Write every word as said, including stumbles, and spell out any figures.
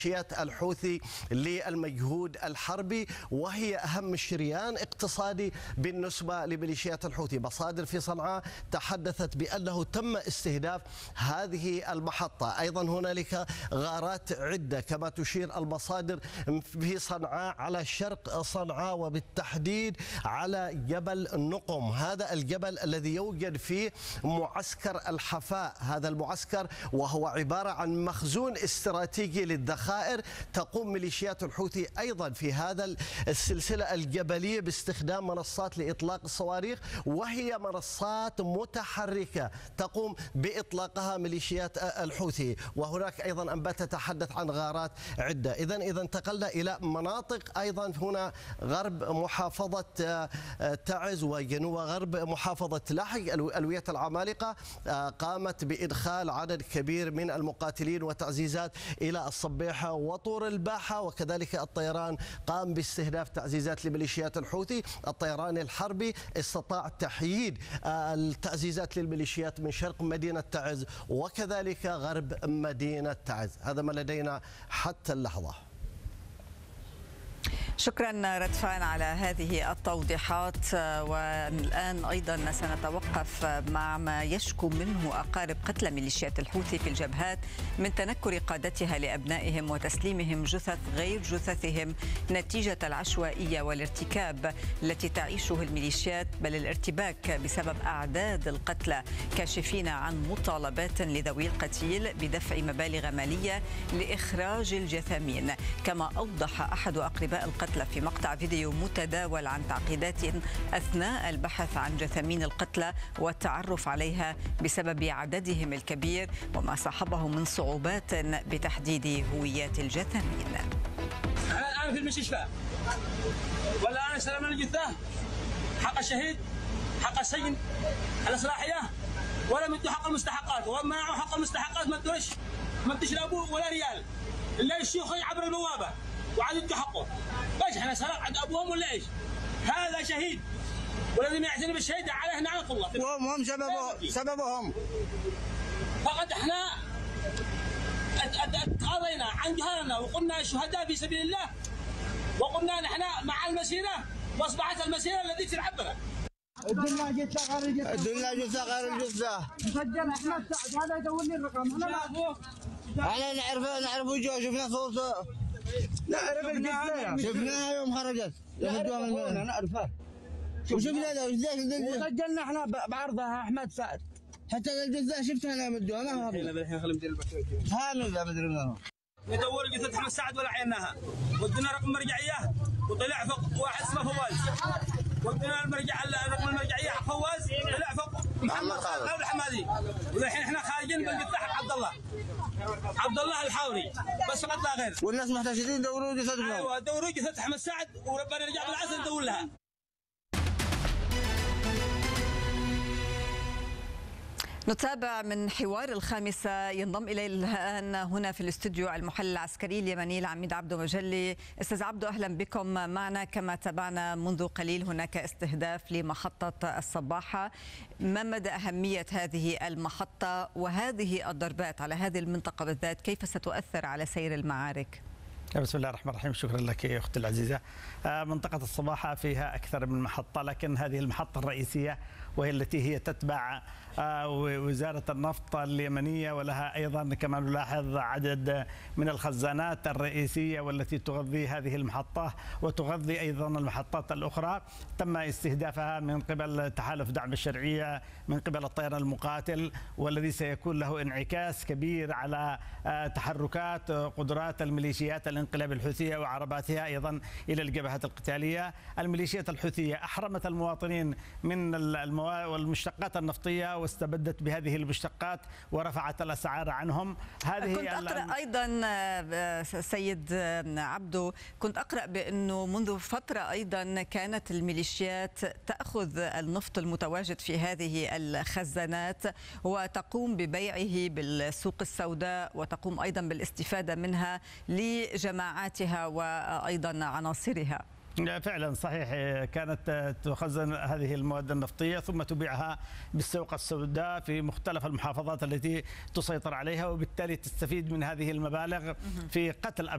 ميليشيات الحوثي للمجهود الحربي، وهي أهم شريان اقتصادي بالنسبة لميليشيات الحوثي. مصادر في صنعاء تحدثت بأنه تم استهداف هذه المحطة. أيضا هنالك غارات عدة كما تشير المصادر في صنعاء على شرق صنعاء، وبالتحديد على جبل نقم. هذا الجبل الذي يوجد فيه معسكر الحفاء. هذا المعسكر وهو عبارة عن مخزون استراتيجي للذخائر. تقوم ميليشيات الحوثي أيضا في هذا السلسلة الجبلية باستخدام منصات لإطلاق الصواريخ، وهي منصات متحركة تقوم بإطلاقها ميليشيات الحوثي. وهناك أيضا أنباء تتحدث عن غارات عدة. إذا إذا انتقلنا إلى مناطق أيضا هنا غرب محافظة تعز وجنوب غرب محافظة لحج، ألوية العمالقة قامت بإدخال عدد كبير من المقاتلين وتعزيزات إلى الصبيحة وطور الباحة، وكذلك الطيران قام باستهداف تعزيزات لميليشيات الحوثي. الطيران الحربي استطاع تحييد التعزيزات للميليشيات من شرق مدينة تعز وكذلك غرب مدينة تعز. هذا ما لدينا حتى اللحظة. شكرا ردفان على هذه التوضيحات. والآن أيضا سنتوقف مع ما يشكو منه أقارب قتلى ميليشيات الحوثي في الجبهات من تنكر قادتها لأبنائهم وتسليمهم جثث غير جثثهم نتيجة العشوائية والارتكاب التي تعيشه الميليشيات، بل الارتباك بسبب أعداد القتلى، كاشفين عن مطالبات لذوي القتيل بدفع مبالغ مالية لإخراج الجثامين. كما أوضح أحد أقرباء القتلى في مقطع فيديو متداول عن تعقيدات أثناء البحث عن جثامين القتلى والتعرف عليها بسبب عددهم الكبير وما صاحبه من صعوبات بتحديد هويات الجثامين. أنا في المستشفى ولا أنا استلمنا الجثة حق الشهيد حق السجن على صلاحية، ولا مدوا حق المستحقات، ومنعوا حق المستحقات ما ادوش ما ادوش لأبوه ولا ريال إلا الشيوخ عبر البوابة وعاد يدوا حقه. ايش احنا سرق عند ابوهم ولا ايش؟ هذا شهيد ولازم يعتني بالشهيد عليه نعمة الله. وهم هم سببه سببهم. فقد احنا تقاضينا عن جهالنا وقلنا شهداء في سبيل الله، وقلنا نحن مع المسيرة، واصبحت المسيرة التي تلعبنا. الدنيا جثة غير الجثة. الدنيا جثة غير الجثة. مسجل احمد سعد، هذا يدور لي الرقم. انا احنا نعرفه نعرف وجهه، شفنا صوته. نعرف الجثة، شفناها يوم خرجت. نعرفها نعرفها. وشفنا له ازاي وسجلنا احنا بعرضها احمد سعد. حتى الجثة شفتها انا مدوها ما هربت. الحين خلينا ندير البكتيريا. هانو لا مدري منو. ندور جثة احمد سعد ولا عيناها. ودنا رقم مرجعية وطلع فوق واحد اسمه فواز. ودنا المرجع رقم المرجعية حق فواز طلع فوق محمد خالد الحمادي. والحين احنا خارجين بالجثة حق عبد الله. عبد الله الحاوري بس فقط لا غير. والناس محتاجين يدوروا جثتهم. ايوه دوروا جثة احمد سعد وربنا يرجع بالعسل ندور لها. نتابع من حوار الخامسة. ينضم إلي الآن هنا في الاستوديو المحلل العسكري اليمني العميد عبدو مجلي. أستاذ عبدو أهلا بكم معنا. كما تابعنا منذ قليل هناك استهداف لمحطة الصباحة. ما مدى أهمية هذه المحطة وهذه الضربات على هذه المنطقة بالذات كيف ستؤثر على سير المعارك؟ بسم الله الرحمن الرحيم. شكرا لك يا أختي العزيزة. منطقة الصباحة فيها أكثر من محطة، لكن هذه المحطة الرئيسية وهي التي هي تتبع وزارة النفط اليمنية، ولها أيضا كما نلاحظ عدد من الخزانات الرئيسية والتي تغذي هذه المحطة وتغذي أيضا المحطات الأخرى. تم استهدافها من قبل تحالف دعم الشرعية من قبل الطيران المقاتل، والذي سيكون له انعكاس كبير على تحركات قدرات الميليشيات الانقلاب الحوثية وعرباتها أيضا إلى الجبهات القتالية. الميليشيات الحوثية أحرمت المواطنين من المشتقات النفطية واستبدت بهذه المشتقات ورفعت الأسعار عنهم. هذه كنت أقرأ أيضا سيد عبدو، كنت أقرأ بأنه منذ فترة أيضا كانت الميليشيات تأخذ النفط المتواجد في هذه الخزانات وتقوم ببيعه بالسوق السوداء وتقوم أيضا بالاستفادة منها لجماعاتها وأيضا عناصرها. فعلا صحيح، كانت تخزن هذه المواد النفطية ثم تبيعها بالسوق السوداء في مختلف المحافظات التي تسيطر عليها، وبالتالي تستفيد من هذه المبالغ في قتل